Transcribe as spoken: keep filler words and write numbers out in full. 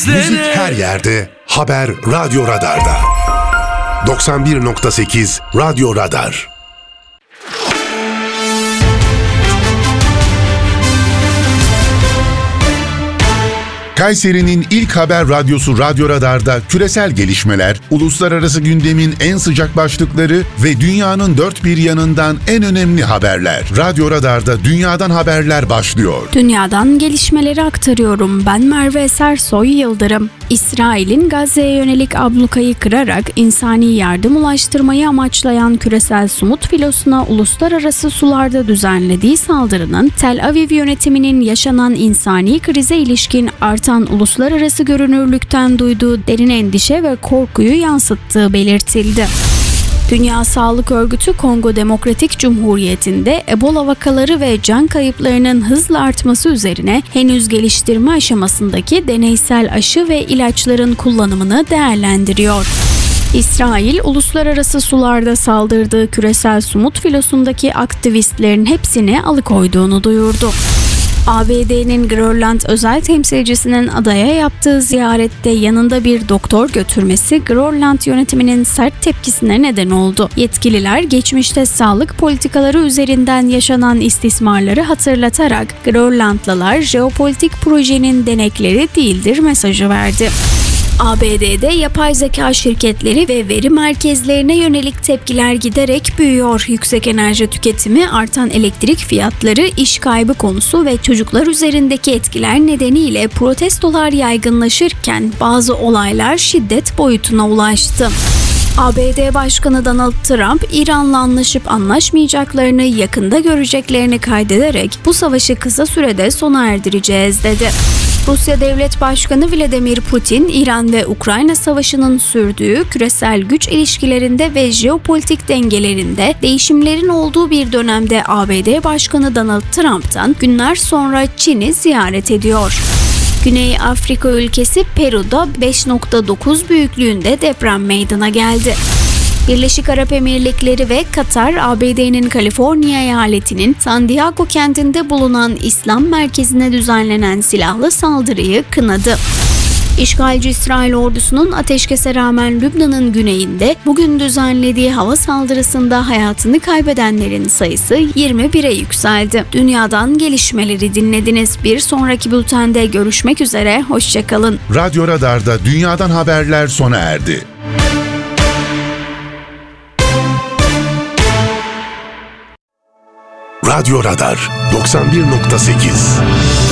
Müzik her yerde, haber Radyo Radar'da. doksan bir nokta sekiz Radyo Radar. Kayseri'nin ilk haber radyosu Radyo Radar'da küresel gelişmeler, uluslararası gündemin en sıcak başlıkları ve dünyanın dört bir yanından en önemli haberler. Radyo Radar'da dünyadan haberler başlıyor. Dünyadan gelişmeleri aktarıyorum. Ben Merve Sersoy Yıldırım. İsrail'in Gazze'ye yönelik ablukayı kırarak insani yardım ulaştırmayı amaçlayan küresel Sumut filosuna uluslararası sularda düzenlediği saldırının Tel Aviv yönetiminin yaşanan insani krize ilişkin artan uluslararası görünürlükten duyduğu derin endişe ve korkuyu yansıttığı belirtildi. Dünya Sağlık Örgütü Kongo Demokratik Cumhuriyeti'nde Ebola vakaları ve can kayıplarının hızla artması üzerine henüz geliştirme aşamasındaki deneysel aşı ve ilaçların kullanımını değerlendiriyor. İsrail, uluslararası sularda saldırdığı küresel Sumut filosundaki aktivistlerin hepsini alıkoyduğunu duyurdu. A B D'nin Grönland özel temsilcisinin adaya yaptığı ziyarette yanında bir doktor götürmesi Grönland yönetiminin sert tepkisine neden oldu. Yetkililer geçmişte sağlık politikaları üzerinden yaşanan istismarları hatırlatarak Grönlandlılar jeopolitik projenin denekleri değildir mesajı verdi. A B D'de yapay zeka şirketleri ve veri merkezlerine yönelik tepkiler giderek büyüyor. Yüksek enerji tüketimi, artan elektrik fiyatları, iş kaybı konusu ve çocuklar üzerindeki etkiler nedeniyle protestolar yaygınlaşırken bazı olaylar şiddet boyutuna ulaştı. A B D Başkanı Donald Trump, İran'la anlaşıp anlaşmayacaklarını yakında göreceklerini kaydederek bu savaşı kısa sürede sona erdireceğiz dedi. Rusya Devlet Başkanı Vladimir Putin, İran ve Ukrayna savaşının sürdüğü küresel güç ilişkilerinde ve jeopolitik dengelerinde değişimlerin olduğu bir dönemde A B D Başkanı Donald Trump'tan günler sonra Çin'i ziyaret ediyor. Güney Afrika ülkesi Peru'da beş nokta dokuz büyüklüğünde deprem meydana geldi. Birleşik Arap Emirlikleri ve Katar, A B D'nin Kaliforniya eyaletinin San Diego kentinde bulunan İslam merkezine düzenlenen silahlı saldırıyı kınadı. İşgalci İsrail ordusunun ateşkese rağmen Lübnan'ın güneyinde bugün düzenlediği hava saldırısında hayatını kaybedenlerin sayısı yirmi bire yükseldi. Dünyadan gelişmeleri dinlediniz. Bir sonraki bültende görüşmek üzere, hoşçakalın. Radyo Radar'da dünyadan haberler sona erdi. Radyo Radar doksan bir nokta sekiz